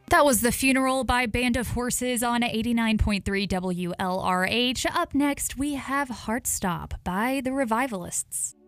That was The Funeral by Band of Horses on 89.3 WLRH. Up next, we have Heartstop by the Revivalists.